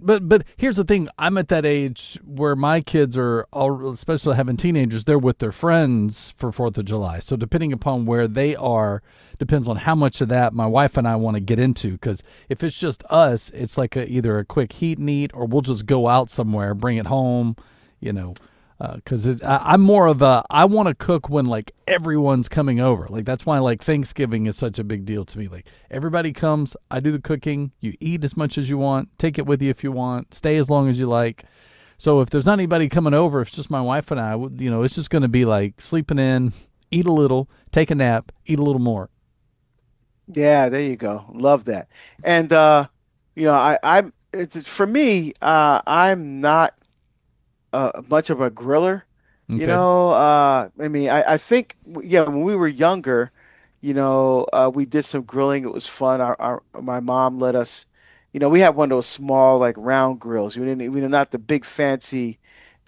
But here's the thing. I'm at that age where my kids are all, especially having teenagers, they're with their friends for 4th of July. So depending upon where they are, depends on how much of that my wife and I want to get into. Because if it's just us, it's like either a quick heat and eat, or we'll just go out somewhere, bring it home, you know. Because I'm more of a, I want to cook when like everyone's coming over. Like that's why like Thanksgiving is such a big deal to me. Like everybody comes, I do the cooking, you eat as much as you want, take it with you if you want, stay as long as you like. So if there's not anybody coming over, it's just my wife and I, you know, it's just going to be like sleeping in, eat a little, take a nap, eat a little more. Yeah, there you go. Love that. And I'm it's for me, I'm not much of a griller. Okay. I mean, I think yeah, when we were younger, we did some grilling. It was fun. Our my mom let us, we had one of those small like round grills. We did not the big fancy,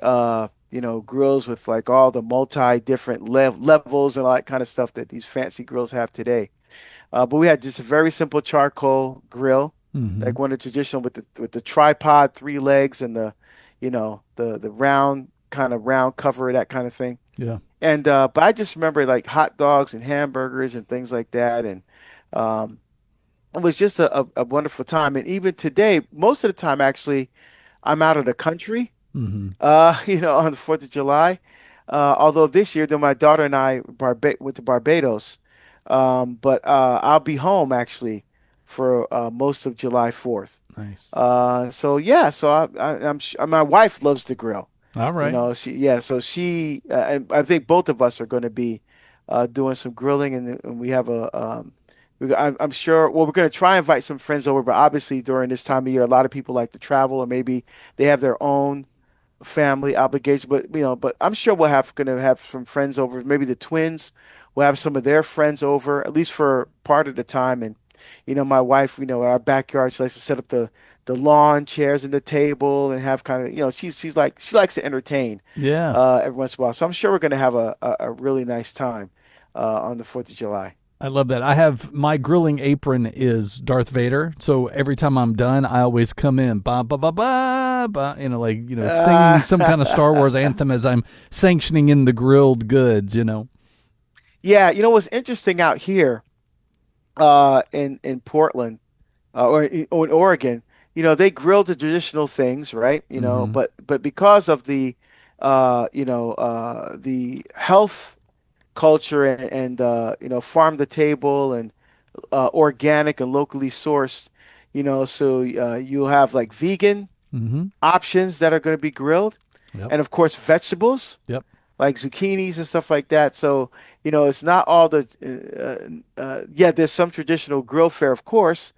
grills with like all the multi different levels and all that kind of stuff that these fancy grills have today. But we had just a very simple charcoal grill, Mm-hmm. like one of the traditional with the tripod, three legs, and the round kind of round cover, that kind of thing. Yeah. And but I just remember like hot dogs and hamburgers and things like that, and um, it was just a wonderful time. And even today, most of the time, actually, I'm out of the country. Mm-hmm. On the 4th of July. Although this year, though, my daughter and I went to Barbados. But I'll be home actually for most of July 4th. Nice. So yeah, so my wife loves to grill. All right. So and I think both of us are going to be doing some grilling, and we have I'm sure, well, we're going to try and invite some friends over, but obviously during this time of year, a lot of people like to travel, or maybe they have their own family obligations. But I'm sure we'll have going to have some friends over. Maybe the twins will have some of their friends over, at least for part of the time. And my wife, in our backyard, she likes to set up the lawn chairs and the table and have kind of, she's like she likes to entertain Yeah. every once in a while. So I'm sure we're going to have a really nice time on the 4th of July. I love that. I have my grilling apron is Darth Vader, so every time I'm done, I always come in, ba ba ba ba ba, singing Uh, some kind of Star Wars anthem as I'm sanctioning in the grilled goods. yeah, what's interesting out here in Portland or in Oregon, they grill the traditional things, right? Mm-hmm. But because of the health culture and farm to table and organic and locally sourced, so you'll have like vegan Mm-hmm. options that are going to be grilled, Yep. and of course vegetables Yep. like zucchinis and stuff like that. So, it's not all yeah, there's some traditional grill fare, of course,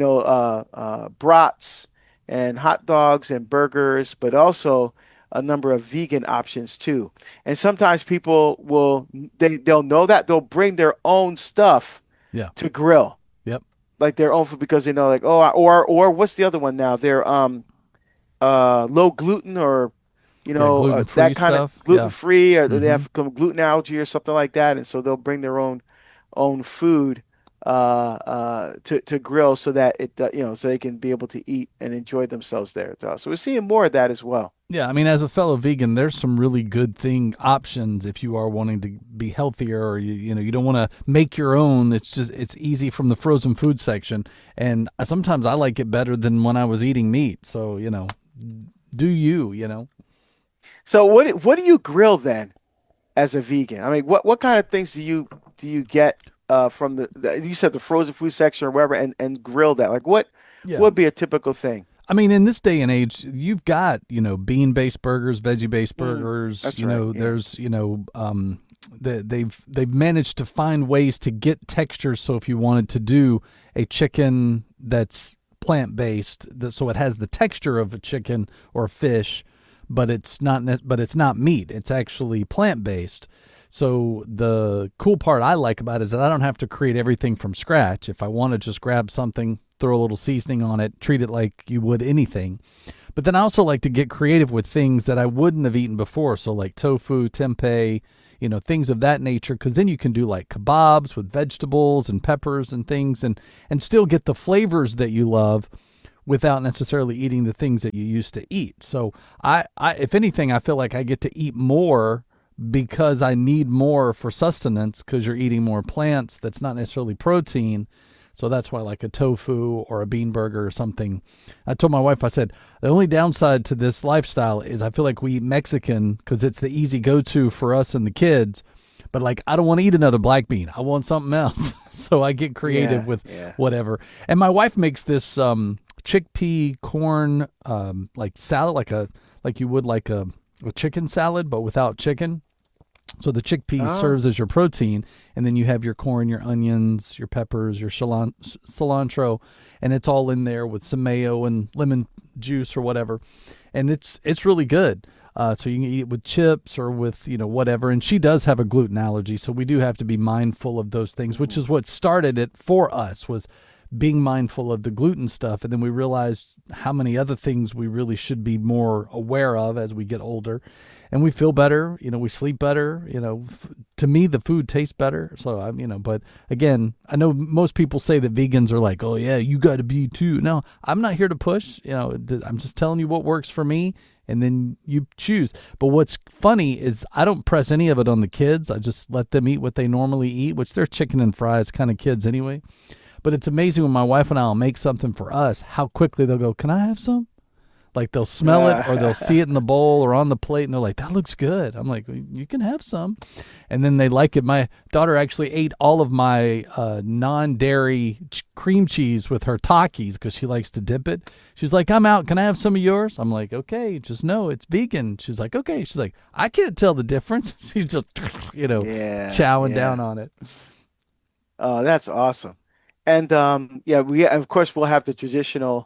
brats and hot dogs and burgers, but also a number of vegan options too. And sometimes people they'll know that they'll bring their own stuff Yeah. to grill, Yep. like their own food, because they know like, oh, or what's the other one now? They're low gluten, or Yeah. Gluten free that kind of stuff. gluten Yeah. free, or they Mm-hmm. have some gluten allergy or something like that, and so they'll bring their own food to grill, so that so they can be able to eat and enjoy themselves there. So we're seeing more of that as well. Yeah, I mean, as a fellow vegan, there's some really good thing options if you are wanting to be healthier, or you don't want to make your own. It's easy from the frozen food section, and sometimes I like it better than when I was eating meat. So do you? So what do you grill then as a vegan? I mean, what kind of things do you get from you said the frozen food section or wherever, and grill that? Like what Yeah. would be a typical thing? I mean, in this day and age, you've got bean-based burgers, veggie-based burgers. That's right. Yeah. There's they've managed to find ways to get textures. So if you wanted to do a chicken that's plant-based, so it has the texture of a chicken or a fish, but it's not meat. It's actually plant-based. So the cool part I like about it is that I don't have to create everything from scratch. If I want to just grab something, throw a little seasoning on it, treat it like you would anything. But then I also like to get creative with things that I wouldn't have eaten before. So like tofu, tempeh, things of that nature. Because then you can do like kebabs with vegetables and peppers and things, and still get the flavors that you love without necessarily eating the things that you used to eat. So if anything, I feel like I get to eat more because I need more for sustenance because you're eating more plants that's not necessarily protein. So that's why like a tofu or a bean burger or something. I told my wife, I said, the only downside to this lifestyle is I feel like we eat Mexican because it's the easy go-to for us and the kids. But like, I don't want to eat another black bean. I want something else. So I get creative with whatever. And my wife makes this chickpea corn like salad, like you would like a chicken salad, but without chicken. So the chickpea serves as your protein, and then you have your corn, your onions, your peppers, your cilantro, and it's all in there with some mayo and lemon juice or whatever, and it's really good. So you can eat it with chips or with whatever. And she does have a gluten allergy, so we do have to be mindful of those things, which is what started it for us, was being mindful of the gluten stuff. And then we realized how many other things we really should be more aware of as we get older. And we feel better, we sleep better, to me, the food tastes better. So but again, I know most people say that vegans are like, oh yeah, you got to be too. No, I'm not here to push, I'm just telling you what works for me, and then you choose. But what's funny is I don't press any of it on the kids. I just let them eat what they normally eat, which they're chicken and fries kind of kids anyway. But it's amazing when my wife and I will make something for us, how quickly they'll go, can I have some? Like they'll smell it or they'll see it in the bowl or on the plate and they're like, that looks good. I'm like, you can have some. And then they like it. My daughter actually ate all of my non-dairy cream cheese with her Takis because she likes to dip it. She's like, I'm out. Can I have some of yours? I'm like, okay, just know it's vegan. She's like, okay. She's like, I can't tell the difference. She's just, chowing down on it. Oh, that's awesome. And we of course we'll have the traditional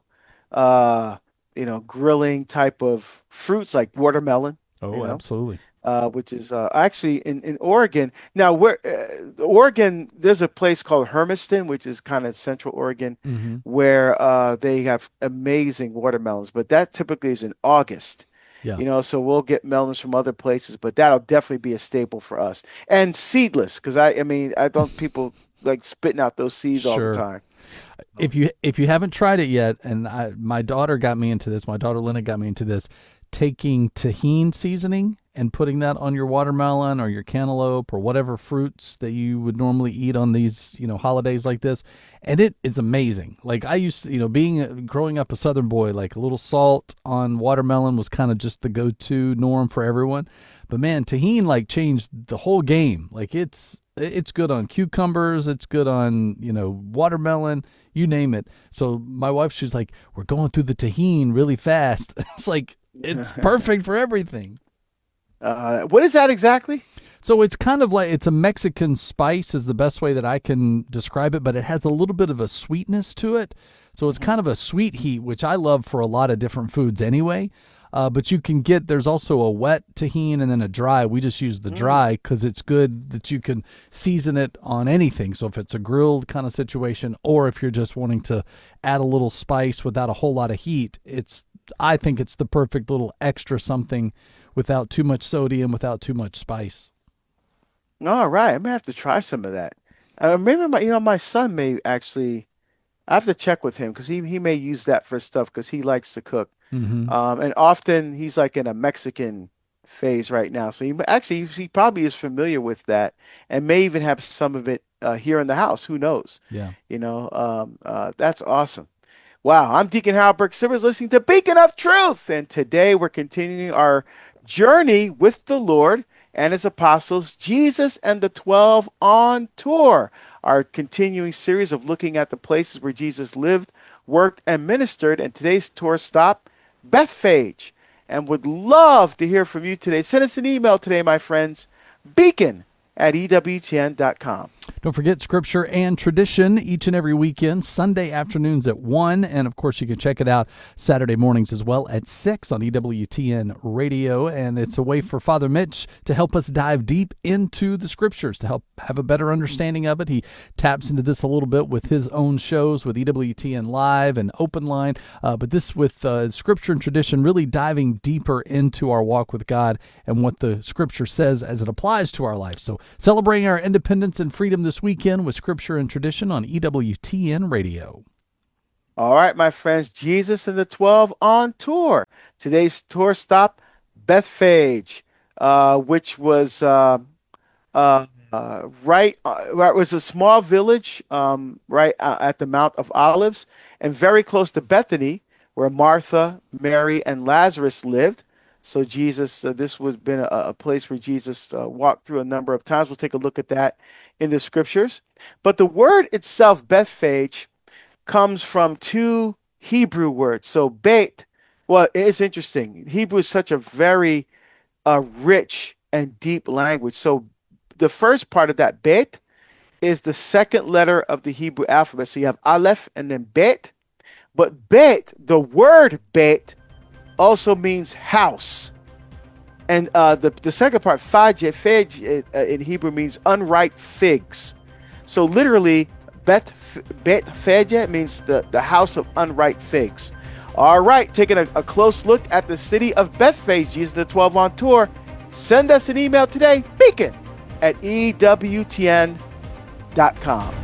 grilling type of fruits like watermelon. Oh, absolutely. Which is actually in Oregon. Now, where Oregon, there's a place called Hermiston, which is kind of Central Oregon, where they have amazing watermelons. But that typically is in August. Yeah. So we'll get melons from other places, but that'll definitely be a staple for us. And seedless, because I don't people like spitting out those seeds all the time. If you haven't tried it yet, and my daughter got me into this, my daughter Linda got me into this, taking tahini seasoning and putting that on your watermelon or your cantaloupe or whatever fruits that you would normally eat on these, holidays like this. And it is amazing. Like I used to, growing up a Southern boy, like a little salt on watermelon was kind of just the go-to norm for everyone. But man, tahini like changed the whole game. Like it's good on cucumbers. It's good on, watermelon, you name it. So my wife, she's like, we're going through the tahini really fast. It's like, it's perfect for everything. What is that exactly? So it's kind of like, it's a Mexican spice is the best way that I can describe it, but it has a little bit of a sweetness to it. So it's kind of a sweet heat, which I love for a lot of different foods anyway. But you can there's also a wet tahini and then a dry. We just use the dry because it's good that you can season it on anything. So if it's a grilled kind of situation, or if you're just wanting to add a little spice without a whole lot of heat, I think it's the perfect little extra something without too much sodium, without too much spice. All right, I'm gonna have to try some of that. Maybe my son may actually. I have to check with him because he may use that for stuff because he likes to cook. And often he's like in a Mexican phase right now. So he probably is familiar with that and may even have some of it here in the house. Who knows? Yeah. That's awesome. Wow. I'm Deacon Harold Burke Sivers listening to Beacon of Truth. And today we're continuing our journey with the Lord and his apostles, Jesus and the 12 on tour, our continuing series of looking at the places where Jesus lived, worked, and ministered. And today's tour stop, Bethphage, and would love to hear from you today. Send us an email today, my friends, beacon@ewtn.com. Don't forget Scripture and Tradition each and every weekend, Sunday afternoons at 1. And, of course, you can check it out Saturday mornings as well at 6 on EWTN Radio. And it's a way for Father Mitch to help us dive deep into the Scriptures, to help have a better understanding of it. He taps into this a little bit with his own shows with EWTN Live and Open Line. But this with Scripture and Tradition, really diving deeper into our walk with God and what the Scripture says as it applies to our life. So celebrating our independence and freedom this weekend with Scripture and Tradition on EWTN Radio. All right, my friends, Jesus and the 12 on tour. Today's tour stop, Bethphage, which was right, it was a small village right at the Mount of Olives and very close to Bethany, where Martha, Mary, and Lazarus lived. So Jesus, this was been a place where Jesus walked through a number of times. We'll take a look at that in the scriptures. But the word itself, Bethphage, comes from two Hebrew words. So Beit, well, it's interesting. Hebrew is such a very rich and deep language. So the first part of that Bet is the second letter of the Hebrew alphabet. So you have Aleph and then Bet. But Bet, the word Bet, also means house. And the second part, Faj in Hebrew means unripe figs. So literally, Bet means the house of unripe figs. All right, taking a close look at the city of Bethphage, Jesus the 12 on tour. Send us an email today, beacon@ewtn.com.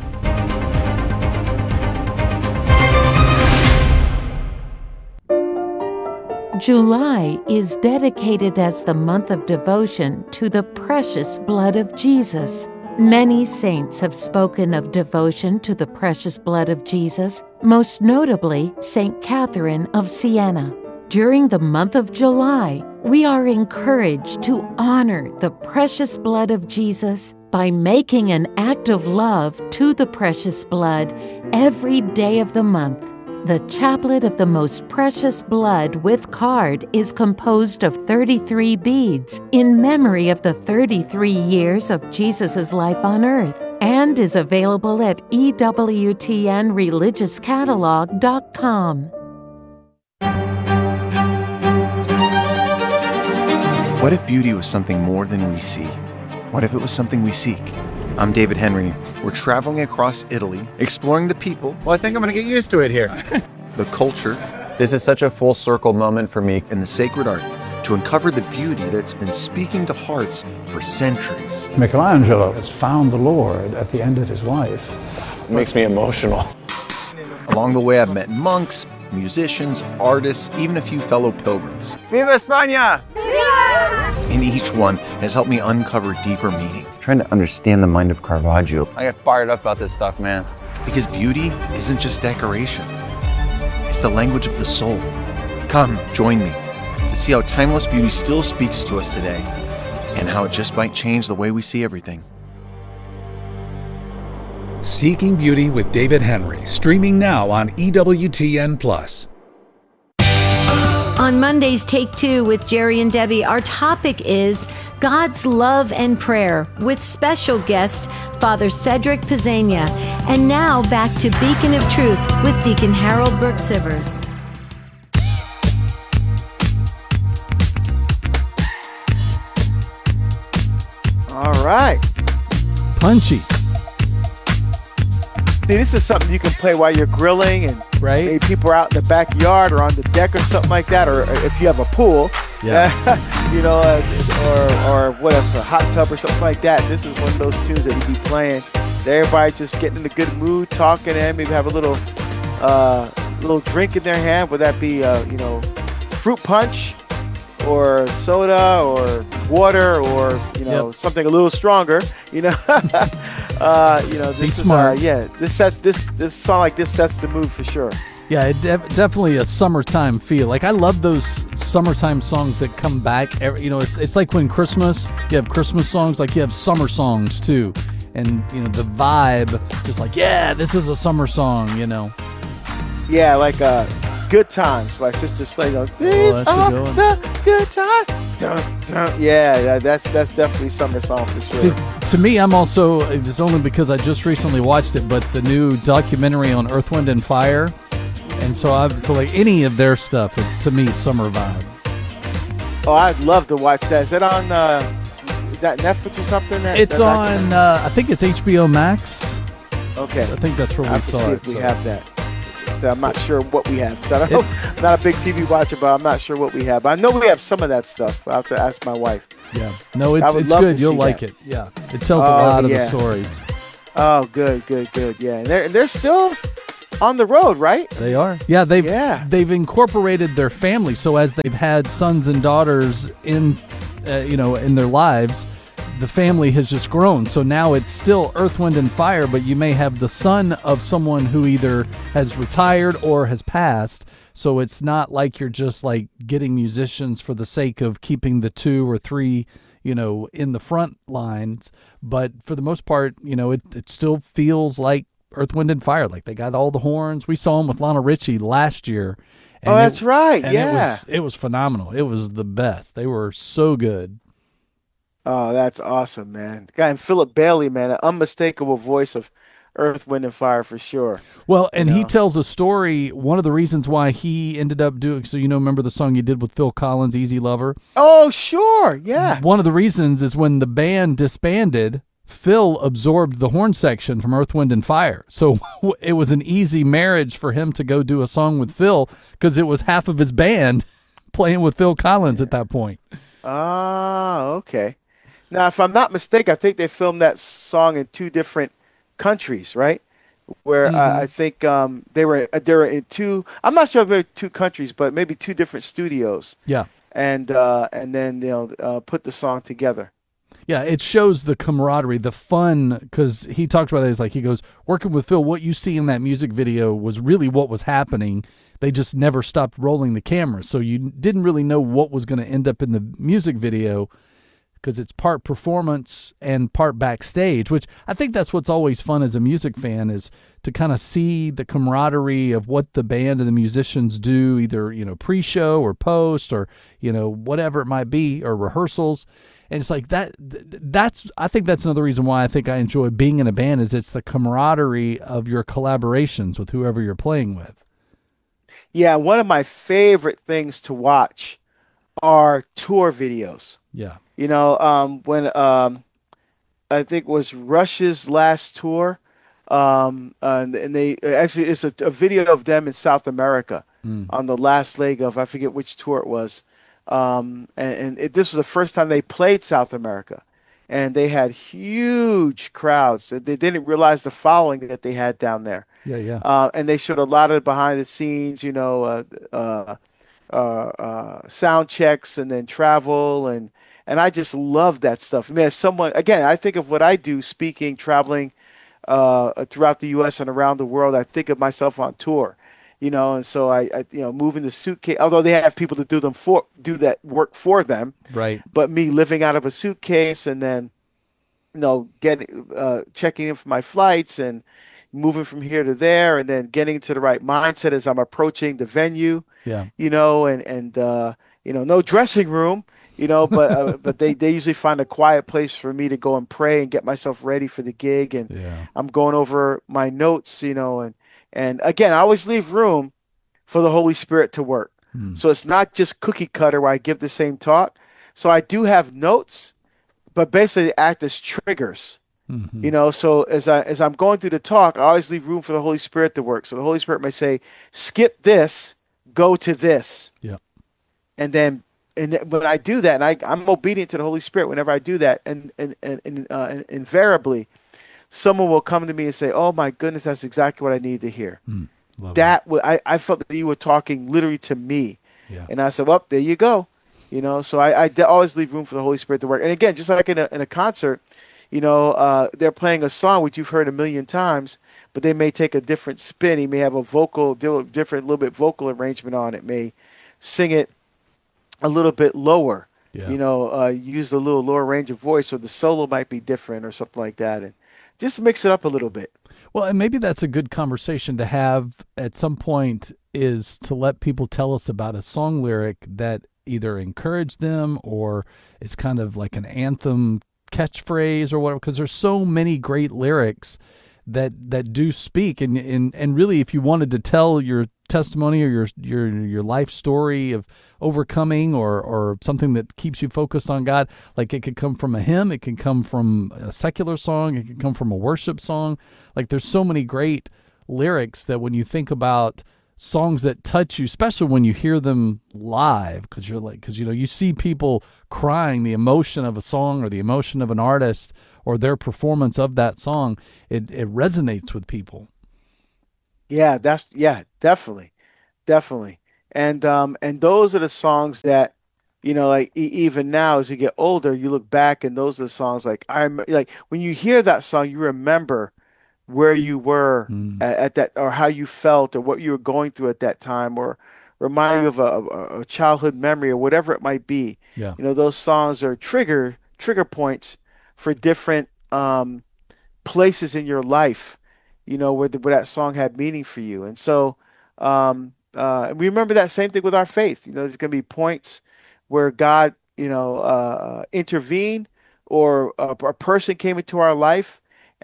July is dedicated as the month of devotion to the precious blood of Jesus. Many saints have spoken of devotion to the precious blood of Jesus, most notably Saint Catherine of Siena. During the month of July, we are encouraged to honor the precious blood of Jesus by making an act of love to the precious blood every day of the month. The Chaplet of the Most Precious Blood with card is composed of 33 beads in memory of the 33 years of Jesus' life on earth and is available at EWTNReligiousCatalog.com. What if beauty was something more than we see? What if it was something we seek? I'm David Henry. We're traveling across Italy, exploring the people. Well, I think I'm going to get used to it here. The culture. This is such a full circle moment for me. And the sacred art to uncover the beauty that's been speaking to hearts for centuries. Michelangelo has found the Lord at the end of his life. It makes me emotional. Along the way, I've met monks, musicians, artists, even a few fellow pilgrims. Viva España! And each one has helped me uncover deeper meaning. Trying to understand the mind of Caravaggio. I get fired up about this stuff, man. Because beauty isn't just decoration. It's the language of the soul. Come, join me to see how timeless beauty still speaks to us today and how it just might change the way we see everything. Seeking Beauty with David Henry, streaming now on EWTN+. On Monday's Take Two with Jerry and Debbie, our topic is God's Love and Prayer with special guest Father Cedric Pizzania. And now back to Beacon of Truth with Deacon Harold Burke-Sivers. All right. Punchy. See, this is something you can play while you're grilling and Right. maybe people are out in the backyard or on the deck or something like that, or if you have a pool, Yeah. or what else, a hot tub or something like that. This is one of those tunes that you be playing. Everybody just getting in a good mood, talking, and maybe have a little drink in their hand. Would that be fruit punch or soda or water or Yep. something a little stronger? This is smart. this song like this sets the mood for sure. Yeah, definitely a summertime feel. Like I love those summertime songs that come back. It's like when Christmas, you have Christmas songs, like you have summer songs too. And the vibe is like, yeah, this is a summer song. Yeah, like Good Times by Sister Slade. These that's a are good one. the good times. Dun, dun. Yeah, that's definitely a summer song for sure. See, to me, I'm also, it's only because I just recently watched it, but the new documentary on Earth, Wind, and Fire. And so like any of their stuff is, to me, summer vibe. Oh, I'd love to watch that. Is that on, is that Netflix or something? It's on, I think it's HBO Max. Okay. I think that's where I we have to saw see it. if we so. have that. So I'm not sure what we have. So I'm not a big TV watcher, but I'm not sure what we have. But I know we have some of that stuff. I'll have to ask my wife. Yeah. No, I would it's love good. to You'll see like that. it. Yeah. It tells a lot of yeah. the stories. Oh, good. Yeah, and they're still. on the road, right? They are. Yeah, they've incorporated their family. So as they've had sons and daughters in their lives, the family has just grown. So now it's still Earth, Wind, and Fire, but you may have the son of someone who either has retired or has passed. So it's not like you're just like getting musicians for the sake of keeping the 2 or 3, in the front lines. But for the most part, it still feels like Earth, Wind, and Fire. Like they got all the horns. We saw them with Lionel Richie last year. And that's right. And yeah. It was phenomenal. It was the best. They were so good. Oh, that's awesome, man. The guy and Philip Bailey, man, an unmistakable voice of Earth, Wind, and Fire for sure. Well, and he tells a story. One of the reasons why he ended up doing, remember the song he did with Phil Collins, Easy Lover? Oh, sure. Yeah. One of the reasons is when the band disbanded, Phil absorbed the horn section from Earth, Wind, and Fire. So it was an easy marriage for him to go do a song with Phil because it was half of his band playing with Phil Collins at that point. Ah, okay. Now, if I'm not mistaken, I think they filmed that song in 2 different countries, right? Where I think they were in 2. I'm not sure if they were 2 countries, but maybe 2 different studios. Yeah, and then put the song together. Yeah, it shows the camaraderie, the fun, because he talked about it. He goes, working with Phil, what you see in that music video was really what was happening. They just never stopped rolling the camera, so you didn't really know what was going to end up in the music video, because it's part performance and part backstage, which I think that's what's always fun as a music fan, is to kind of see the camaraderie of what the band and the musicians do, either, pre-show or post or, whatever it might be, or rehearsals. And it's like I think that's another reason why I think I enjoy being in a band, is it's the camaraderie of your collaborations with whoever you're playing with. Yeah, one of my favorite things to watch are tour videos. Yeah. When I think it was Rush's last tour, and they actually, it's a video of them in South America on the last leg of, I forget which tour it was. This was the first time they played South America, and they had huge crowds. They didn't realize the following that they had down there. Yeah. And they showed a lot of behind the scenes, sound checks and then travel. And I just love that stuff. I mean, as someone, again, I think of what I do, speaking, traveling throughout the U.S. and around the world. I think of myself on tour. And so I moving the suitcase, although they have people to do that work for them. Right. But me living out of a suitcase and then, checking in for my flights and moving from here to there and then getting into the right mindset as I'm approaching the venue. Yeah. No dressing room, but they usually find a quiet place for me to go and pray and get myself ready for the gig. And I'm going over my notes, and again, I always leave room for the Holy Spirit to work. So it's not just cookie cutter where I give the same talk. So I do have notes, but basically they act as triggers. So as I'm going through the talk, I always leave room for the Holy Spirit to work. So the Holy Spirit may say, skip this, go to this. Yeah. And then when I do that, and I'm obedient to the Holy Spirit whenever I do that, and invariably, someone will come to me and say, "Oh my goodness, that's exactly what I need to hear." I felt that you were talking literally to me, and I said, "Well, there you go." So I always leave room for the Holy Spirit to work. And again, just like in a concert, they're playing a song which you've heard a million times, but they may take a different spin. He may have a different little bit vocal arrangement on it. May sing it a little bit lower. Use a little lower range of voice, or the solo might be different or something like that, and just mix it up a little bit. Well, and maybe that's a good conversation to have at some point, is to let people tell us about a song lyric that either encouraged them or it's kind of like an anthem catchphrase or whatever, because there's so many great lyrics that do speak. And really, if you wanted to tell your testimony or your life story of overcoming or something that keeps you focused on God, like it could come from a hymn, it can come from a secular song, it can come from a worship song. Like there's so many great lyrics that when you think about songs that touch you, especially when you hear them live, because you see people crying, the emotion of a song or the emotion of an artist or their performance of that song, it resonates with people. Definitely, definitely. And those are the songs that, like even now as you get older, you look back and those are the songs like like when you hear that song, you remember where you were Mm, at that, or how you felt, or what you were going through at that time, or remind you of a childhood memory, or whatever it might be. yeah. Those songs are trigger points for different places in your life, where that song had meaning for you. And so we remember that same thing with our faith. There's going to be points where God, intervened, or a person came into our life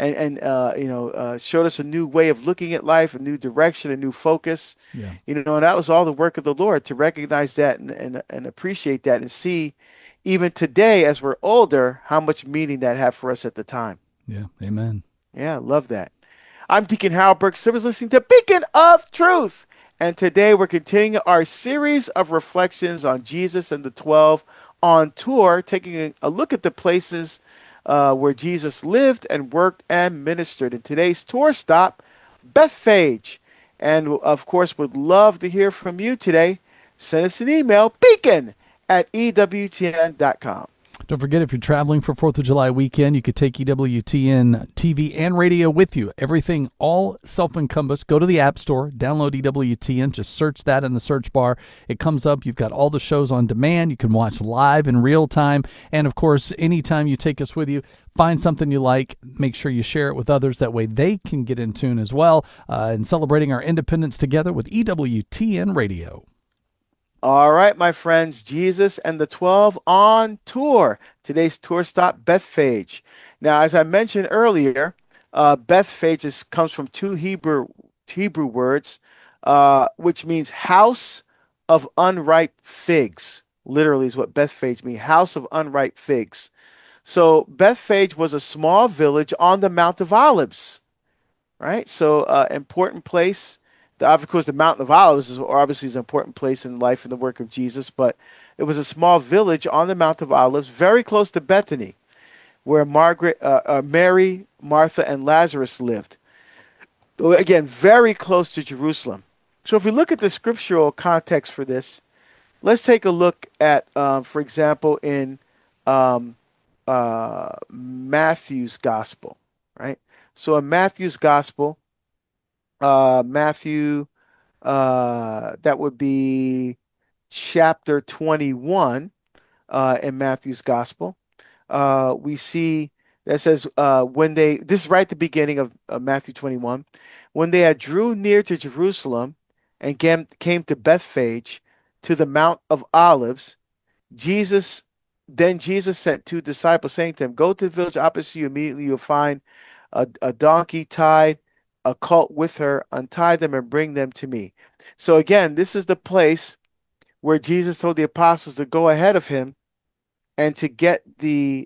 and showed us a new way of looking at life, a new direction, a new focus. Yeah. And that was all the work of the Lord, to recognize that and appreciate that, and see even today as we're older how much meaning that had for us at the time. Yeah. Amen. Yeah, I love that. I'm Deacon Harold Burke Simmons, listening to Beacon of Truth. And today we're continuing our series of reflections on Jesus and the 12 on tour, taking a look at the places where Jesus lived and worked and ministered. And today's tour stop, Bethphage. And of course, would love to hear from you today. Send us an email, beacon@ewtn.com. Don't forget, if you're traveling for 4th of July weekend, you could take EWTN TV and radio with you. Everything, all self-encompassed. Go to the App Store, download EWTN, just search that in the search bar. It comes up. You've got all the shows on demand. You can watch live in real time. And, of course, anytime you take us with you, find something you like. Make sure you share it with others. That way they can get in tune as well. And celebrating our independence together with EWTN Radio. All right, my friends, Jesus and the 12 on tour. Today's tour stop, Bethphage. Now, as I mentioned earlier, Bethphage comes from two Hebrew words, which means house of unripe figs. Literally is what Bethphage means, house of unripe figs. So Bethphage was a small village on the Mount of Olives, right? So important place. Of course, the Mountain of Olives is obviously an important place in life and the work of Jesus, but it was a small village on the Mount of Olives, very close to Bethany, where Mary, Martha, and Lazarus lived. Again, very close to Jerusalem. So if we look at the scriptural context for this, let's take a look at, for example, in Matthew's Gospel, right? So in Matthew's Gospel, Matthew, that would be chapter 21 in Matthew's Gospel. We see that says, this is right at the beginning of Matthew 21, when they had drew near to Jerusalem and came to Bethphage, to the Mount of Olives, Jesus sent two disciples, saying to them, go to the village opposite you. Immediately you'll find a donkey tied, a colt with her. Untie them and bring them to me. So again, this is the place where Jesus told the apostles to go ahead of him and to get the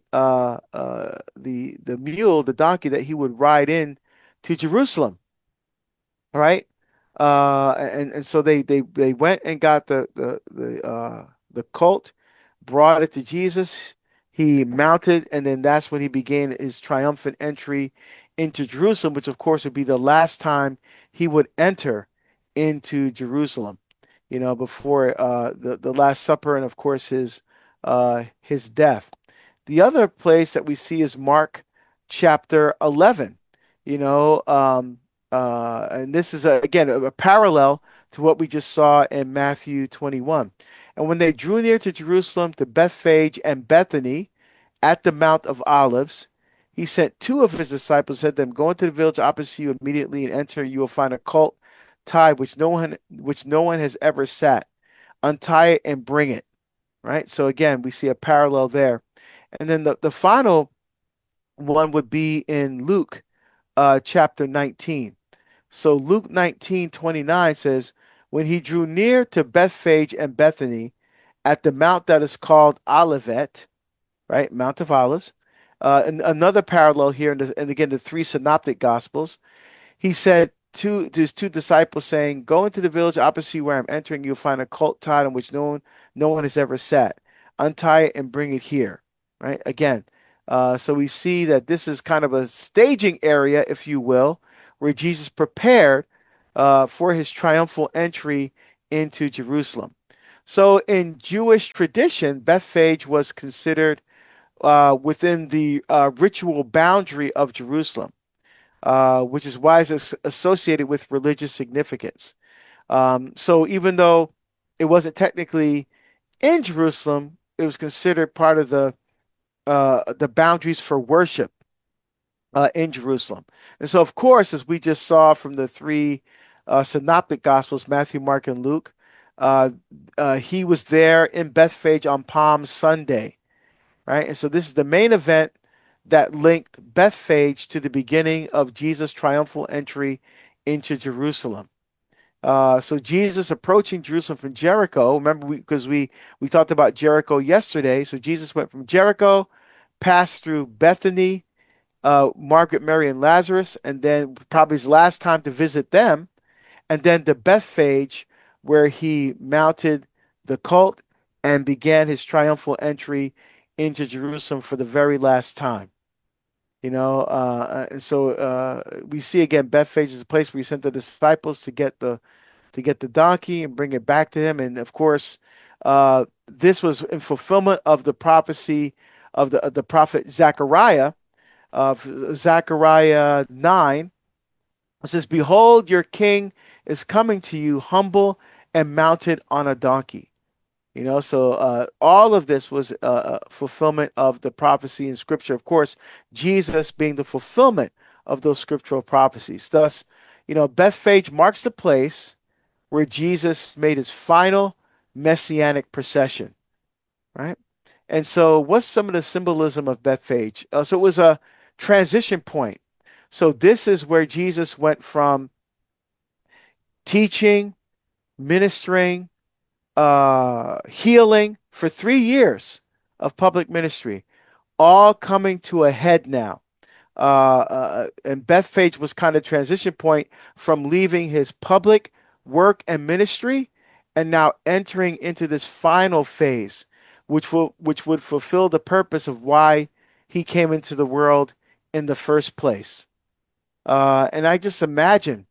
mule, the donkey that he would ride in to Jerusalem. All right. And so they went and got the colt, brought it to Jesus. He mounted, and then that's when he began his triumphant entry into Jerusalem, which of course would be the last time he would enter into Jerusalem, before the Last Supper, and of course his death. The other place that we see is Mark chapter 11, and this is again a parallel to what we just saw in Matthew 21. And when they drew near to Jerusalem, to Bethphage and Bethany at the Mount of Olives, he sent two of his disciples, said to them, go into the village opposite you immediately and enter. You will find a colt tied, which no one has ever sat. Untie it and bring it. Right? So again, we see a parallel there. And then the final one would be in Luke chapter 19. So Luke 19:29 says, when he drew near to Bethphage and Bethany at the mount that is called Olivet, right? Mount of Olives. And another parallel here, and again, the three synoptic gospels, he said to his two disciples, saying, go into the village opposite where I'm entering. You'll find a colt tied on which no one has ever sat. Untie it and bring it here, right? Again, so we see that this is kind of a staging area, if you will, where Jesus prepared for his triumphal entry into Jerusalem. So in Jewish tradition, Bethphage was considered within the ritual boundary of Jerusalem, which is why it's associated with religious significance. So even though it wasn't technically in Jerusalem, it was considered part of the boundaries for worship in Jerusalem. And so, of course, as we just saw from the three synoptic gospels, Matthew, Mark, and Luke, he was there in Bethphage on Palm Sunday, right? And so this is the main event that linked Bethphage to the beginning of Jesus' triumphal entry into Jerusalem. So Jesus approaching Jerusalem from Jericho. Remember, because we talked about Jericho yesterday. So Jesus went from Jericho, passed through Bethany, Margaret, Mary, and Lazarus, and then probably his last time to visit them, and then to Bethphage, where he mounted the colt and began his triumphal entry into Jerusalem for the very last time. And so we see again Bethphage is a place where he sent the disciples to get the donkey and bring it back to him. And of course, this was in fulfillment of the prophecy of the prophet Zechariah, of Zechariah 9. It says, "Behold, your king is coming to you, humble and mounted on a donkey." So all of this was fulfillment of the prophecy in Scripture. Of course, Jesus being the fulfillment of those scriptural prophecies. Thus, Bethphage marks the place where Jesus made his final messianic procession, right? And so what's some of the symbolism of Bethphage? So it was a transition point. So this is where Jesus went from teaching, ministering, healing for 3 years of public ministry, all coming to a head now. And Bethphage was kind of transition point from leaving his public work and ministry and now entering into this final phase, which would fulfill the purpose of why he came into the world in the first place. And I just imagine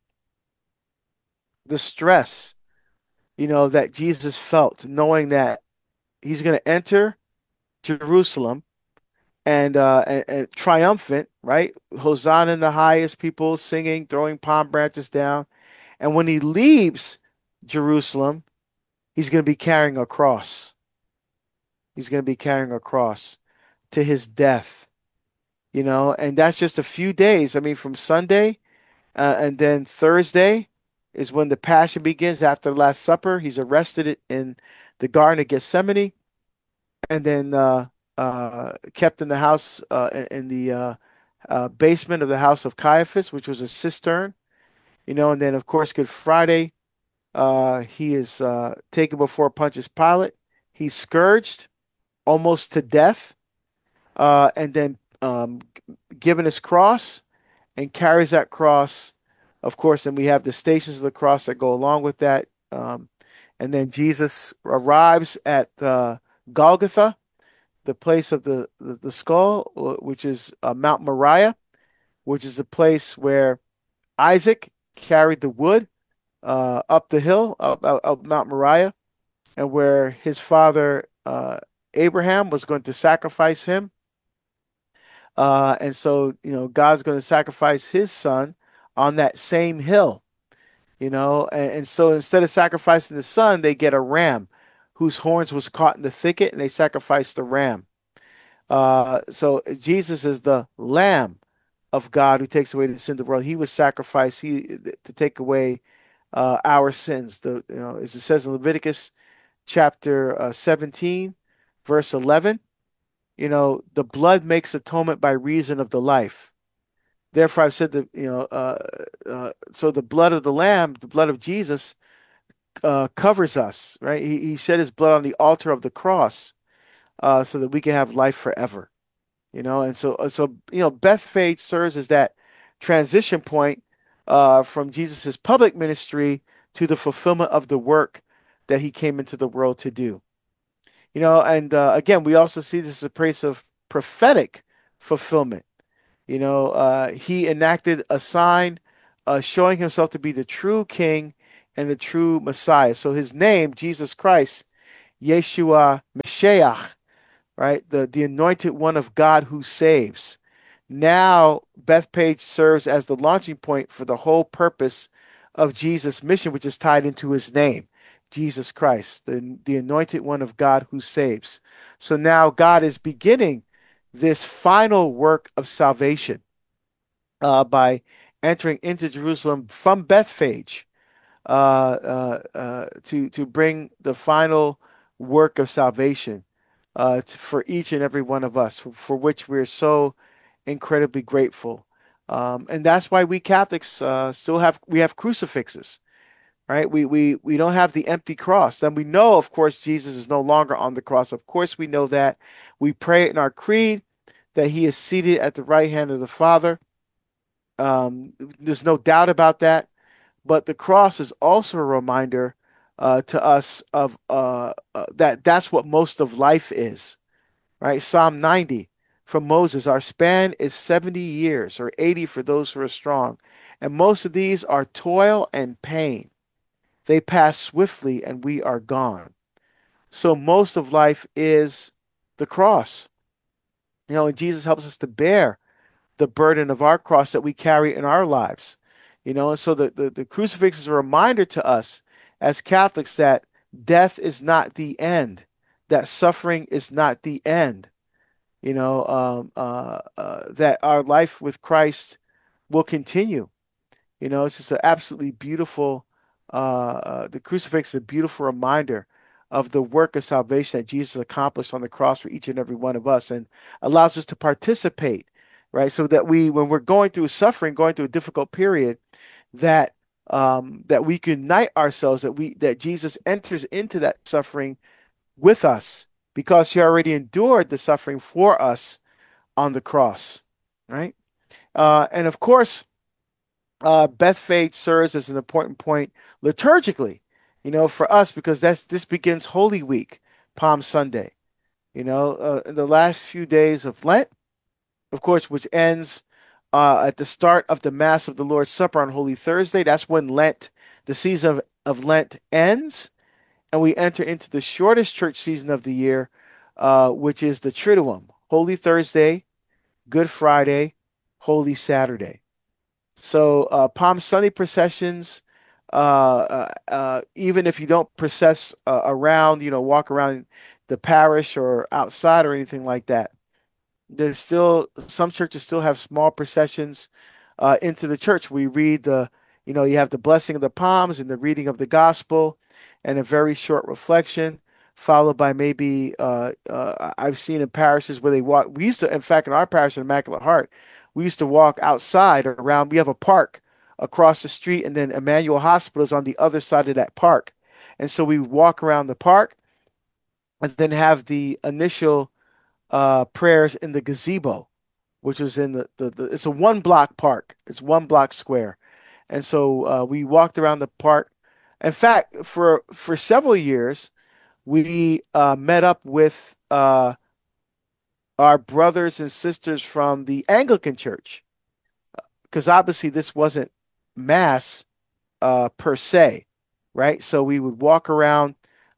the stress, that Jesus felt, knowing that he's going to enter Jerusalem and triumphant, right? Hosanna in the highest, people singing, throwing palm branches down. And when he leaves Jerusalem, he's going to be carrying a cross. He's going to be carrying a cross to his death, and that's just a few days. I mean, from Sunday and then Thursday is when the Passion begins after the Last Supper. He's arrested in the Garden of Gethsemane and then kept in the house, in the basement of the house of Caiaphas, which was a cistern, and then, of course, Good Friday, he is taken before Pontius Pilate. He's scourged almost to death, and then given his cross and carries that cross, of course, and we have the stations of the cross that go along with that. And then Jesus arrives at Golgotha, the place of the skull, which is Mount Moriah, which is the place where Isaac carried the wood up the hill, up Mount Moriah, and where his father Abraham was going to sacrifice him. And so, God's going to sacrifice his son on that same hill, and so instead of sacrificing the son, they get a ram whose horns was caught in the thicket, and they sacrifice the ram. So Jesus is the Lamb of God who takes away the sin of the world. He was sacrificed to take away our sins. As it says in Leviticus chapter 17, verse 11, the blood makes atonement by reason of the life. Therefore, I've said that, so the blood of the Lamb, the blood of Jesus, covers us, right? He shed his blood on the altar of the cross so that we can have life forever, and so Bethphage serves as that transition point from Jesus's public ministry to the fulfillment of the work that he came into the world to do. And again, we also see this as a place of prophetic fulfillment. He enacted a sign showing himself to be the true King and the true Messiah. So his name, Jesus Christ, Yeshua Mashiach, right? The anointed one of God who saves. Now, Bethpage serves as the launching point for the whole purpose of Jesus' mission, which is tied into his name, Jesus Christ, the anointed one of God who saves. So now God is beginning this final work of salvation by entering into Jerusalem from Bethphage to bring the final work of salvation for each and every one of us, for which we're so incredibly grateful. And that's why we Catholics still have crucifixes, right? We don't have the empty cross. And we know, of course, Jesus is no longer on the cross. Of course, we know that. We pray in our creed that he is seated at the right hand of the Father. There's no doubt about that. But the cross is also a reminder to us of that's what most of life is, right? Psalm 90 from Moses, our span is 70 years or 80 for those who are strong. And most of these are toil and pain. They pass swiftly and we are gone. So most of life is the cross. And Jesus helps us to bear the burden of our cross that we carry in our lives. And so the crucifix is a reminder to us as Catholics that death is not the end, that suffering is not the end, that our life with Christ will continue. It's just an absolutely beautiful, the crucifix is a beautiful reminder of the work of salvation that Jesus accomplished on the cross for each and every one of us and allows us to participate, right? So that when we're going through suffering, going through a difficult period, that we can unite ourselves, that Jesus enters into that suffering with us because he already endured the suffering for us on the cross, right? And of course, Bethphage serves as an important point liturgically, for us because this begins Holy Week, Palm Sunday, in the last few days of Lent, of course, which ends at the start of the Mass of the Lord's Supper on Holy Thursday. That's when the season of Lent ends, and we enter into the shortest church season of the year, which is the Triduum, Holy Thursday, Good Friday, Holy Saturday. So Palm Sunday processions, even if you don't process around, walk around the parish or outside or anything like that, there's still some churches still have small processions into the church. We read you have the blessing of the palms and the reading of the gospel and a very short reflection, followed by maybe I've seen in parishes where they walk. We used to, in fact, in our parish in Immaculate Heart, we used to walk outside around. We have a park across the street, and then Emmanuel Hospital is on the other side of that park. And so we walk around the park and then have the initial prayers in the gazebo, which was in it's a 1 block park. It's 1 block square. And so we walked around the park. In fact, for several years, we met up with our brothers and sisters from the Anglican Church, because obviously this wasn't Mass per se, right? So we would walk around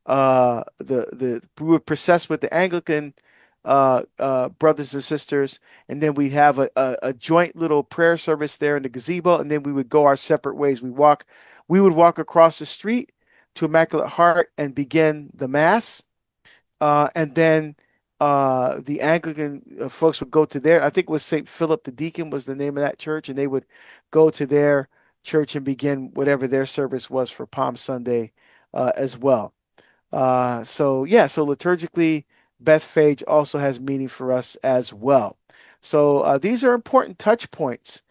we would process with the Anglican brothers and sisters, and then we'd have a joint little prayer service there in the gazebo, and then we would go our separate ways. We would walk across the street to Immaculate Heart and begin the Mass, and then the Anglican folks would go to I think it was St. Philip the Deacon was the name of that church, and they would go to their church and begin whatever their service was for Palm Sunday as well. So liturgically, Bethphage also has meaning for us as well. So these are important touch points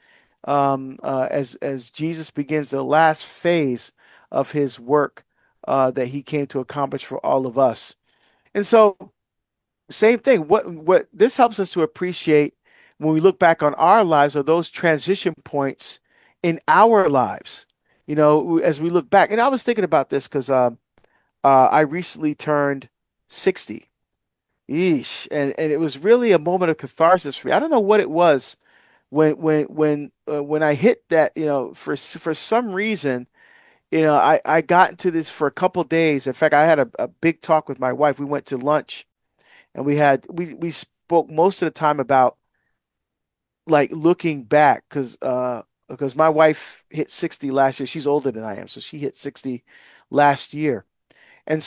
as Jesus begins the last phase of his work that he came to accomplish for all of us. And so, same thing. What this helps us to appreciate when we look back on our lives are those transition points in our lives. As we look back, and I was thinking about this because I recently turned 60. Eesh. And it was really a moment of catharsis for me. I don't know what it was when I hit that, for some reason, I got into this for a couple days. In fact, I had a big talk with my wife. We went to lunch, and we spoke most of the time about like looking back, because my wife hit 60 last year. She's older than I am, so she hit 60 last year. And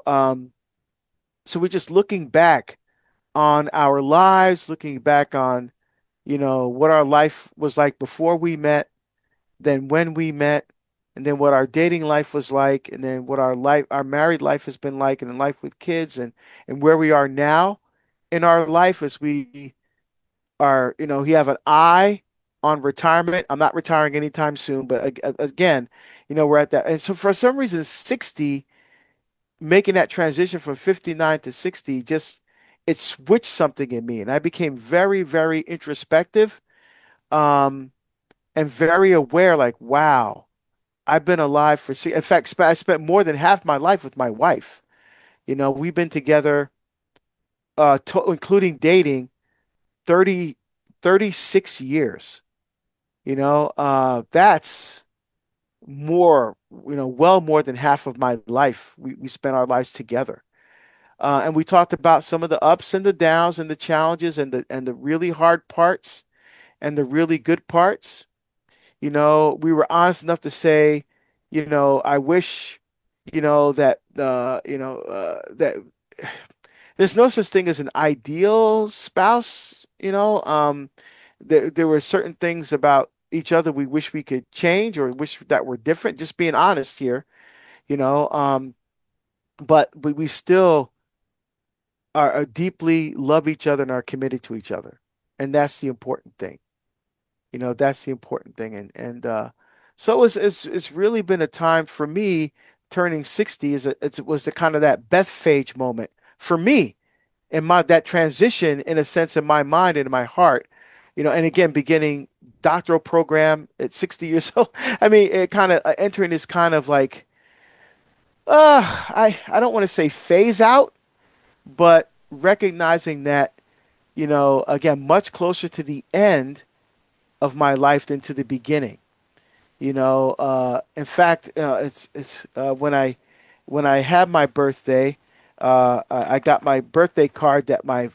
so we're just looking back on our lives, looking back on, what our life was like before we met, then when we met, and then what our dating life was like, and then what our married life has been like, and then life with kids, and where we are now in our life as we are, we have an eye on retirement. I'm not retiring anytime soon, but again, we're at that. And so for some reason, 60, making that transition from 59 to 60, it switched something in me. And I became very, very introspective, and very aware, like, wow, I've been alive for, in fact, I spent more than half my life with my wife. We've been together, including dating, 36 years. That's more, well more than half of my life. We spent our lives together. And we talked about some of the ups and the downs and the challenges and the really hard parts and the really good parts. We were honest enough to say, I wish, that that there's no such thing as an ideal spouse. There were certain things about each other we wish we could change or wish that were different. Just being honest here, but we still are deeply love each other and are committed to each other, and that's the important thing. That's the important thing, and so it's really been a time for me. Turning 60 it was the kind of that Bethphage moment for me, in that transition, in a sense, in my mind and in my heart. And again, beginning doctoral program at 60 years old. I mean, it kind of entering this kind of like, I don't want to say phase out, but recognizing that, again, much closer to the end of my life than to the beginning. In fact, it's when I had my birthday, I got my birthday card that my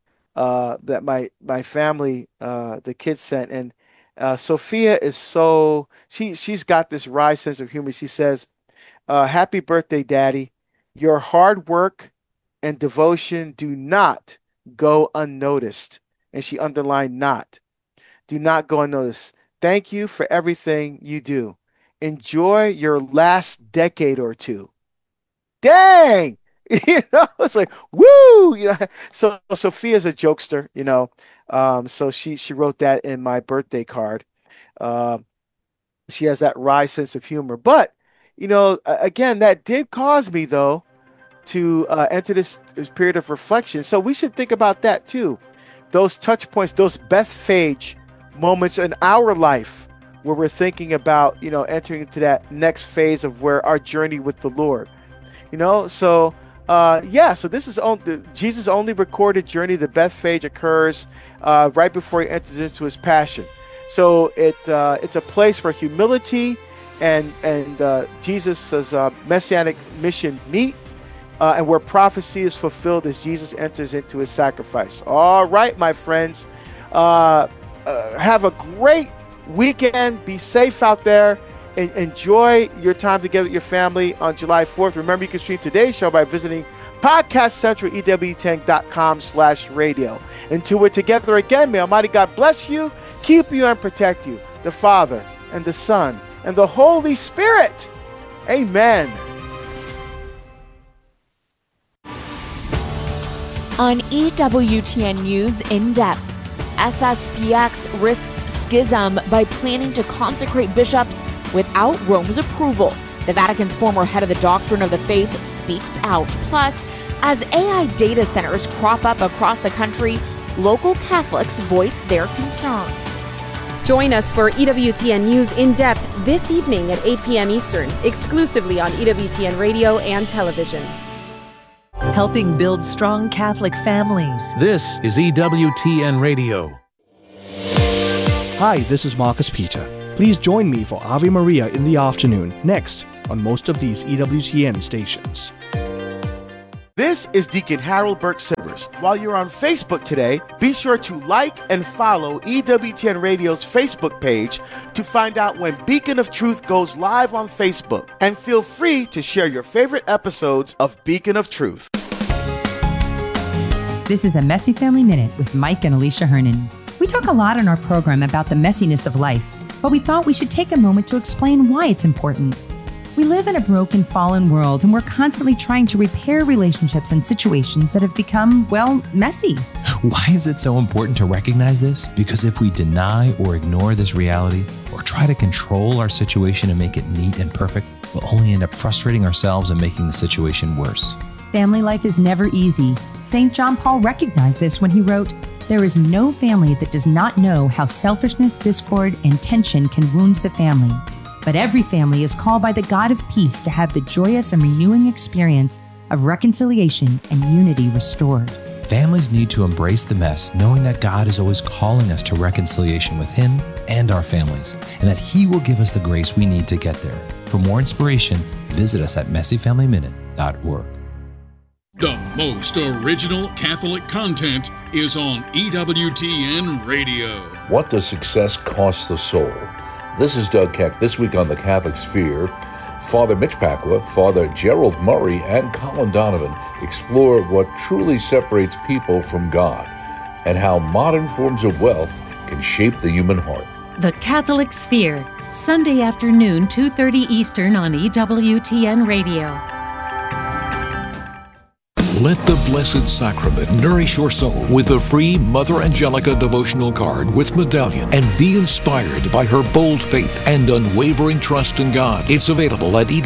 family, the kids sent, and Sophia is she's got this wry sense of humor. She says, "Happy birthday, Daddy. Your hard work and devotion do not go unnoticed." And she underlined "not." Do not go unnoticed. Thank you for everything you do. Enjoy your last decade or two. Dang! It's like, woo! So Sophia's a jokester, so she wrote that in my birthday card. She has that wry sense of humor. But, again, that did cause me, though, to enter this period of reflection. So we should think about that, too. Those touch points, those Bethphage moments in our life where we're thinking about, entering into that next phase of where our journey with the Lord, so so this is Jesus' only recorded journey. The Bethphage occurs right before he enters into his passion. So it's a place where humility and Jesus' messianic mission meet, and where prophecy is fulfilled as Jesus enters into his sacrifice. All right, my friends, have a great weekend. Be safe out there. Enjoy your time together with your family on July 4th. Remember, you can stream today's show by visiting Podcast Central, EWTN.com/radio. Until we're together again, may Almighty God bless you, keep you, and protect you. The Father, and the Son, and the Holy Spirit. Amen. On EWTN News In Depth, SSPX risks schism by planning to consecrate bishops without Rome's approval. The Vatican's former head of the Doctrine of the Faith speaks out. Plus, as AI data centers crop up across the country, local Catholics voice their concerns. Join us for EWTN News In Depth this evening at 8 p.m. Eastern, exclusively on EWTN Radio and television. Helping build strong Catholic families. This is EWTN Radio. Hi, this is Marcus Peter. Please join me for Ave Maria in the afternoon, next on most of these EWTN stations. This is Deacon Harold Burke Silvers. While you're on Facebook today, be sure to like and follow EWTN Radio's Facebook page to find out when Beacon of Truth goes live on Facebook. And feel free to share your favorite episodes of Beacon of Truth. This is a Messy Family Minute with Mike and Alicia Hernan. We talk a lot on our program about the messiness of life, but we thought we should take a moment to explain why it's important. We live in a broken, fallen world, and we're constantly trying to repair relationships and situations that have become, well, messy. Why is it so important to recognize this? Because if we deny or ignore this reality, or try to control our situation and make it neat and perfect, we'll only end up frustrating ourselves and making the situation worse. Family life is never easy. St. John Paul recognized this when he wrote, "There is no family that does not know how selfishness, discord, and tension can wound the family. But every family is called by the God of peace to have the joyous and renewing experience of reconciliation and unity restored." Families need to embrace the mess, knowing that God is always calling us to reconciliation with Him and our families, and that He will give us the grace we need to get there. For more inspiration, visit us at messyfamilyminute.org. The most original Catholic content is on EWTN Radio. What does success cost the soul? This is Doug Keck. This week on the Catholic Sphere, Father Mitch Pacwa, Father Gerald Murray, and Colin Donovan explore what truly separates people from God and how modern forms of wealth can shape the human heart. The Catholic Sphere, Sunday afternoon, 2:30 Eastern on EWTN Radio. Let the Blessed Sacrament nourish your soul with the free Mother Angelica devotional card with medallion, and be inspired by her bold faith and unwavering trust in God. It's available at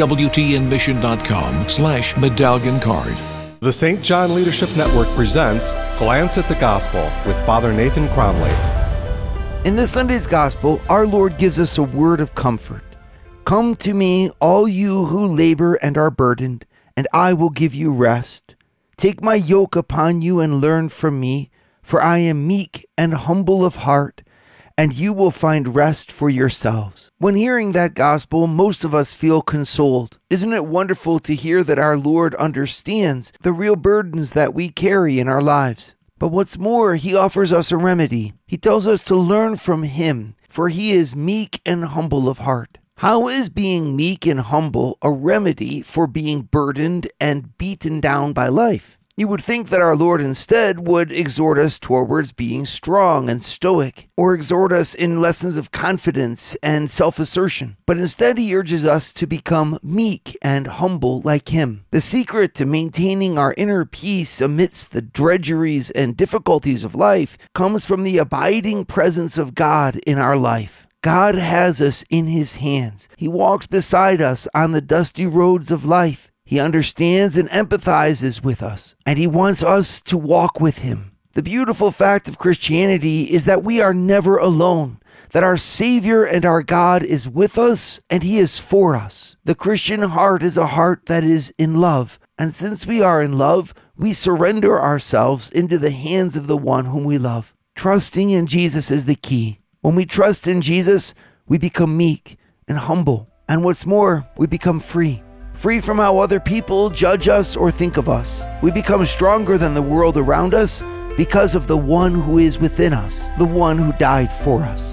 EWTNmission.com/medallion card. The St. John Leadership Network presents Glance at the Gospel with Father Nathan Cromley. In this Sunday's Gospel, our Lord gives us a word of comfort. "Come to me, all you who labor and are burdened, and I will give you rest. Take my yoke upon you and learn from me, for I am meek and humble of heart, and you will find rest for yourselves." When hearing that gospel, most of us feel consoled. Isn't it wonderful to hear that our Lord understands the real burdens that we carry in our lives? But what's more, He offers us a remedy. He tells us to learn from Him, for He is meek and humble of heart. How is being meek and humble a remedy for being burdened and beaten down by life? You would think that our Lord instead would exhort us towards being strong and stoic, or exhort us in lessons of confidence and self-assertion. But instead He urges us to become meek and humble like Him. The secret to maintaining our inner peace amidst the drudgeries and difficulties of life comes from the abiding presence of God in our life. God has us in His hands. He walks beside us on the dusty roads of life. He understands and empathizes with us, and He wants us to walk with Him. The beautiful fact of Christianity is that we are never alone, that our Savior and our God is with us, and He is for us. The Christian heart is a heart that is in love, and since we are in love, we surrender ourselves into the hands of the one whom we love. Trusting in Jesus is the key. When we trust in Jesus, we become meek and humble. And what's more, we become free. Free from how other people judge us or think of us. We become stronger than the world around us because of the one who is within us, the one who died for us.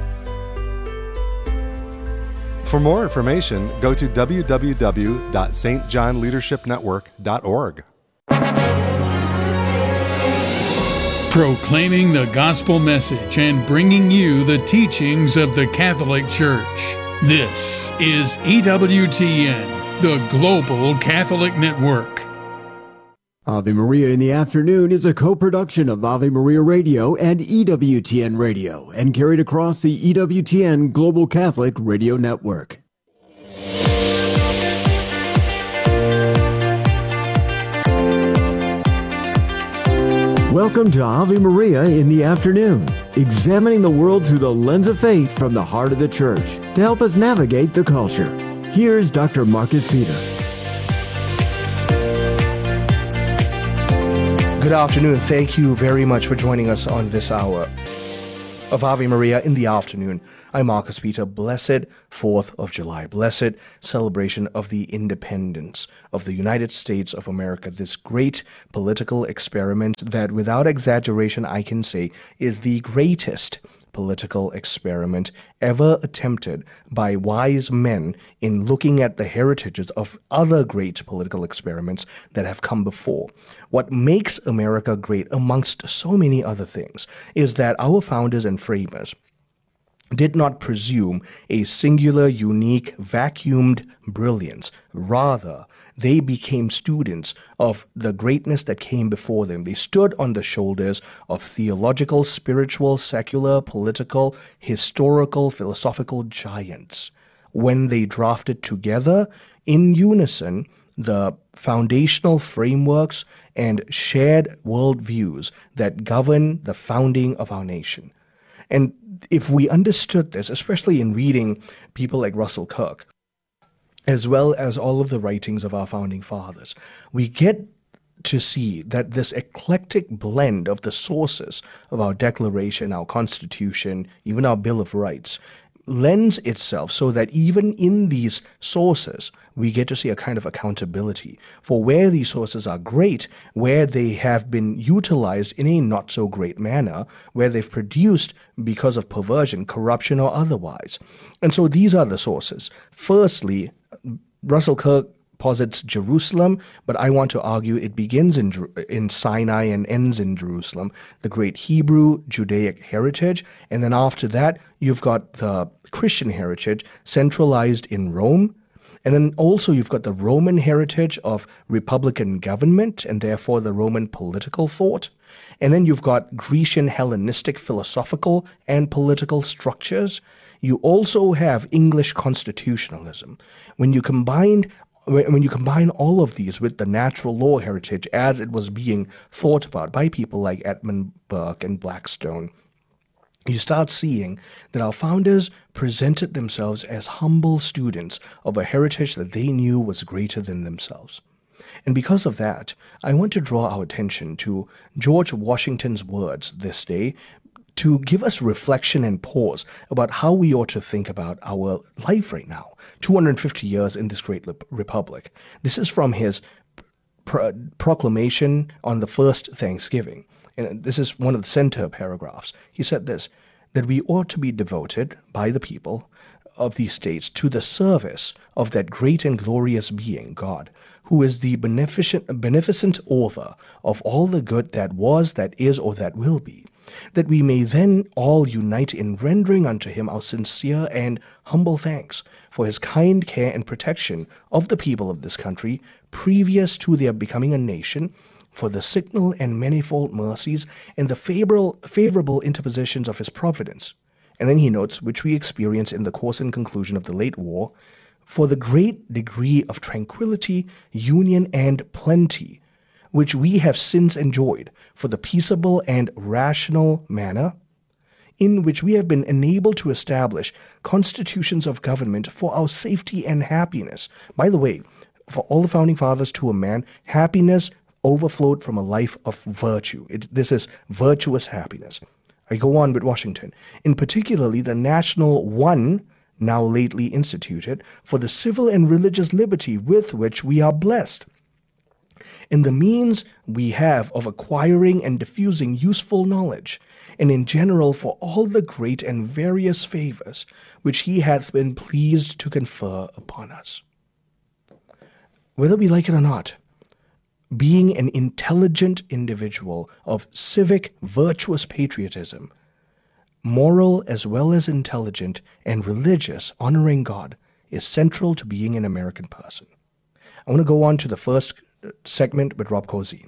For more information, go to www.stjohnleadershipnetwork.org. Proclaiming the gospel message and bringing you the teachings of the Catholic Church. This is EWTN, the Global Catholic Network. Ave Maria in the Afternoon is a co-production of Ave Maria Radio and EWTN Radio, and carried across the EWTN Global Catholic Radio Network. Welcome to Ave Maria in the Afternoon, examining the world through the lens of faith from the heart of the Church to help us navigate the culture. Here's Dr. Marcus Peter. Good afternoon. Thank you very much for joining us on this hour. of Ave Maria in the afternoon. I'm Marcus Peter. Blessed 4th of July. Blessed celebration of the independence of the United States of America. This great political experiment that, without exaggeration, I can say is the greatest political experiment ever attempted by wise men in looking at the heritages of other great political experiments that have come before. What makes America great, amongst so many other things, is that our founders and framers did not presume a singular, unique, vacuumed brilliance. Rather, they became students of the greatness that came before them. They stood on the shoulders of theological, spiritual, secular, political, historical, philosophical giants when they drafted together in unison the foundational frameworks and shared worldviews that govern the founding of our nation. And if we understood this, especially in reading people like Russell Kirk, as well as all of the writings of our founding fathers, we get to see that this eclectic blend of the sources of our Declaration, our Constitution, even our Bill of Rights, lends itself so that even in these sources, we get to see a kind of accountability for where these sources are great, where they have been utilized in a not so great manner, where they've produced, because of perversion, corruption, or otherwise. And so these are the sources. Firstly, Russell Kirk posits Jerusalem, but I want to argue it begins in Sinai and ends in Jerusalem, the great Hebrew Judaic heritage. And then after that, you've got the Christian heritage centralized in Rome. And then also you've got the Roman heritage of republican government and therefore the Roman political thought. And then you've got Grecian Hellenistic philosophical and political structures. You also have English constitutionalism. When you combine all of these with the natural law heritage as it was being thought about by people like Edmund Burke and Blackstone, you start seeing that our founders presented themselves as humble students of a heritage that they knew was greater than themselves. And because of that, I want to draw our attention to George Washington's words this day to give us reflection and pause about how we ought to think about our life right now, 250 years in this great republic. This is from his proclamation on the first Thanksgiving. And this is one of the center paragraphs. He said this, that we ought to be devoted by the people of these states to the service of that great and glorious being, God, who is the beneficent author of all the good that was, that is, or that will be, that we may then all unite in rendering unto him our sincere and humble thanks for his kind care and protection of the people of this country previous to their becoming a nation, for the signal and manifold mercies and the favorable interpositions of his providence. And then he notes, which we experience in the course and conclusion of the late war, for the great degree of tranquility, union, and plenty, which we have since enjoyed, for the peaceable and rational manner in which we have been enabled to establish constitutions of government for our safety and happiness. By the way, for all the founding fathers to a man, happiness overflowed from a life of virtue. This is virtuous happiness. I go on with Washington. In particularly the national one, now lately instituted, for the civil and religious liberty with which we are blessed, in the means we have of acquiring and diffusing useful knowledge, and in general for all the great and various favors which he hath been pleased to confer upon us. Whether we like it or not, being an intelligent individual of civic, virtuous patriotism, moral as well as intelligent and religious, honoring God, is central to being an American person. I want to go on to the first segment with Rob Cozine.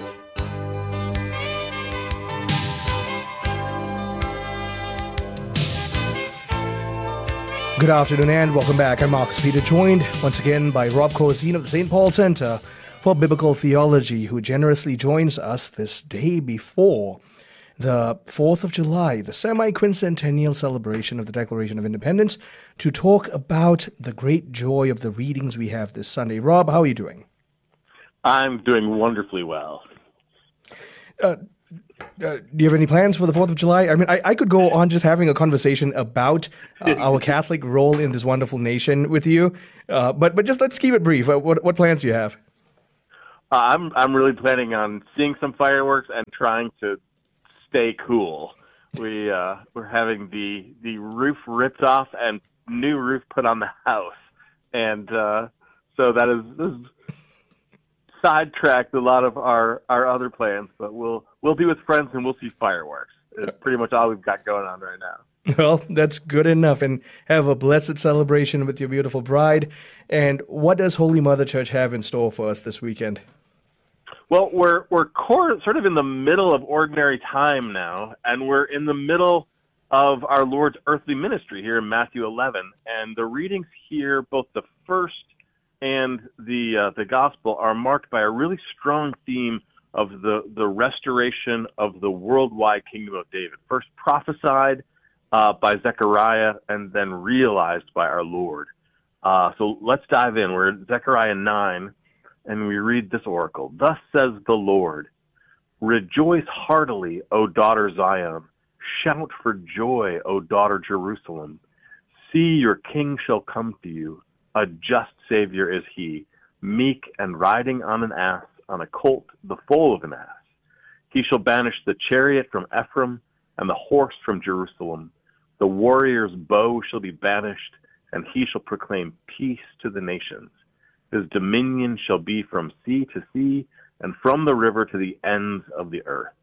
Good afternoon and welcome back. I'm Marcus Peter, joined once again by Rob Cozine of the St. Paul Center for Biblical Theology, who generously joins us this day before the 4th of July, the semi-quincentennial celebration of the Declaration of Independence, to talk about the great joy of the readings we have this Sunday. Rob, how are you doing? I'm doing wonderfully well. Do you have any plans for the 4th of July? I mean, I could go on just having a conversation about our Catholic role in this wonderful nation with you, but just let's keep it brief. What plans do you have? I'm really planning on seeing some fireworks and trying to stay cool. We're having the roof ripped off and new roof put on the house, and so that is sidetracked a lot of our other plans. But we'll be with friends and we'll see fireworks. It's pretty much all we've got going on right now. Well, that's good enough, and have a blessed celebration with your beautiful bride. And what does Holy Mother Church have in store for us this weekend? Well, we're sort of in the middle of ordinary time now, and we're in the middle of our Lord's earthly ministry here in Matthew 11. And the readings here, both the first and the gospel, are marked by a really strong theme of the restoration of the worldwide kingdom of David, first prophesied by Zechariah and then realized by our Lord. So let's dive in. We're at Zechariah 9, and we read this oracle. Thus says the Lord, rejoice heartily, O daughter Zion. Shout for joy, O daughter Jerusalem. See, your king shall come to you. A just Savior is he, meek and riding on an ass, on a colt, the foal of an ass. He shall banish the chariot from Ephraim and the horse from Jerusalem. The warrior's bow shall be banished, and he shall proclaim peace to the nations. His dominion shall be from sea to sea, and from the river to the ends of the earth.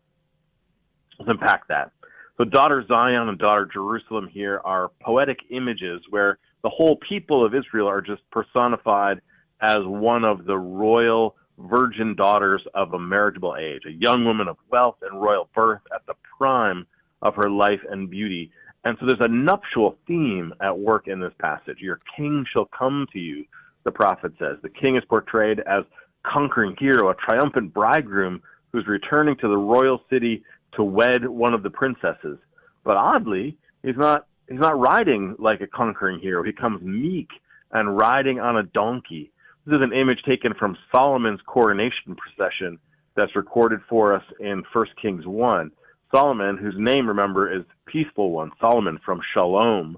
Let's unpack that. So daughter Zion and daughter Jerusalem here are poetic images where the whole people of Israel are just personified as one of the royal virgin daughters of a marriageable age, a young woman of wealth and royal birth at the prime of her life and beauty. And so there's a nuptial theme at work in this passage. Your king shall come to you, the prophet says. The king is portrayed as conquering hero, a triumphant bridegroom who's returning to the royal city to wed one of the princesses. But oddly, he's not riding like a conquering hero. He comes meek and riding on a donkey. This is an image taken from Solomon's coronation procession that's recorded for us in 1 Kings 1. Solomon, whose name, remember, is Peaceful One, Solomon from Shalom,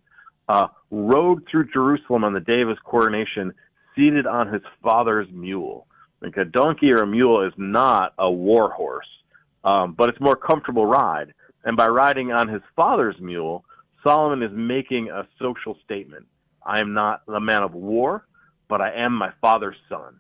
rode through Jerusalem on the day of his coronation, seated on his father's mule. Like a donkey or a mule is not a war horse, but it's a more comfortable ride. And by riding on his father's mule, Solomon is making a social statement. I am not a man of war, but I am my father's son.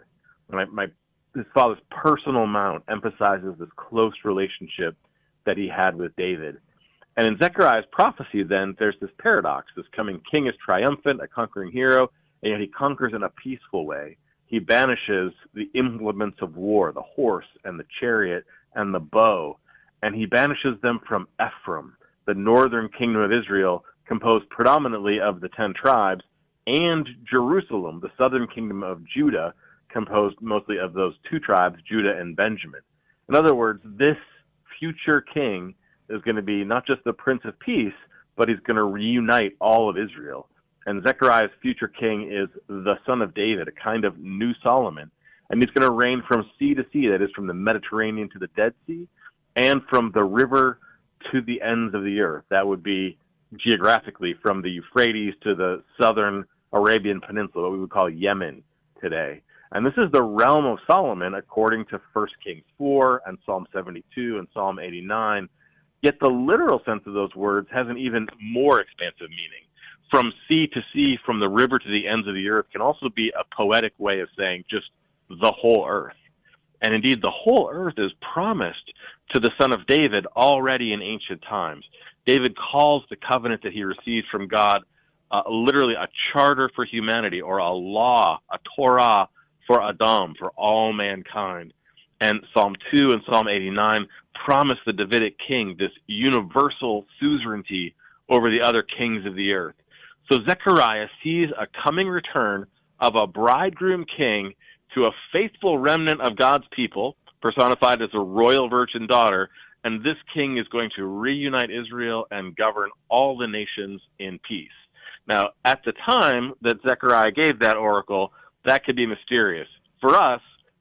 His father's personal mount emphasizes this close relationship that he had with David. And in Zechariah's prophecy, then, there's this paradox. This coming king is triumphant, a conquering hero, and yet he conquers in a peaceful way. He banishes the implements of war, the horse and the chariot and the bow, and he banishes them from Ephraim, the northern kingdom of Israel, composed predominantly of the 10 tribes, and Jerusalem, the southern kingdom of Judah, composed mostly of those 2 tribes, Judah and Benjamin. In other words, this future king is going to be not just the Prince of Peace, but he's going to reunite all of Israel. And Zechariah's future king is the son of David, a kind of new Solomon. And he's going to reign from sea to sea, that is, from the Mediterranean to the Dead Sea, and from the river to the ends of the earth. That would be geographically from the Euphrates to the southern Arabian Peninsula, what we would call Yemen today. And this is the realm of Solomon according to 1 Kings 4 and Psalm 72 and Psalm 89. Yet the literal sense of those words has an even more expansive meaning. From sea to sea, from the river to the ends of the earth can also be a poetic way of saying just the whole earth. And indeed, the whole earth is promised to the son of David already in ancient times. David calls the covenant that he received from God literally a charter for humanity, or a law, a Torah for Adam, for all mankind. And Psalm 2 and Psalm 89 promise the Davidic king this universal suzerainty over the other kings of the earth. So Zechariah sees a coming return of a bridegroom king to a faithful remnant of God's people, personified as a royal virgin daughter, and this king is going to reunite Israel and govern all the nations in peace. Now, at the time that Zechariah gave that oracle, that could be mysterious. For us,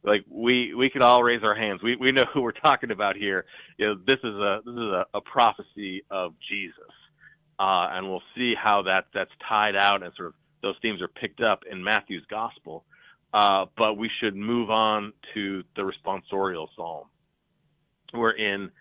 like we could all raise our hands. We know who we're talking about here. This is a prophecy of Jesus, and we'll see how that's tied out and sort of those themes are picked up in Matthew's gospel. But we should move on to the responsorial psalm. We're in